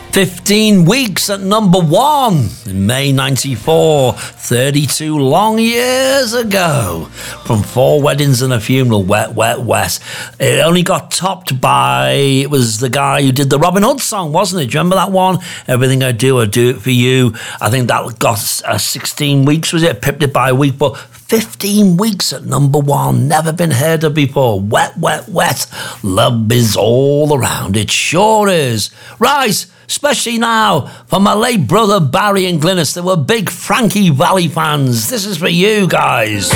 15 weeks at number one in May 94, 32 long years ago. From Four Weddings and a Funeral, Wet, Wet, Wet. It only got topped by, it was the guy who did the Robin Hood song, wasn't it? Do you remember that one? Everything I do it for you. I think that got 16 weeks, was it? Pipped it by a week, but 15 weeks at number one. Never been heard of before. Wet, Wet, Wet. Love is all around. It sure is. Right. Especially now for my late brother Barry and Glynis. They were big Frankie Valli fans. This is for you guys.